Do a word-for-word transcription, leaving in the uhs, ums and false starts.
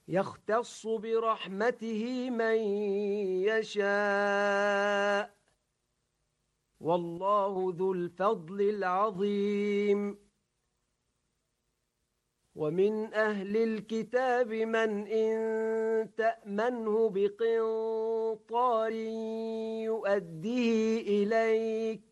يختص برحمته من يشاء والله ذو الفضل العظيم. ومن أهل الكتاب من إن تأمنه بقنطار يؤديه إليك